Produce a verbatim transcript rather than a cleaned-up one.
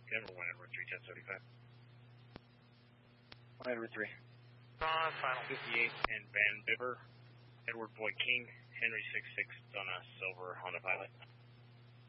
Denver one, Edward three, ten seventy-five. one Edward three. On final. fifty-eight and Van Bibber, Edward Boy King, Henry six six, Donna Silver, Honda Pilot.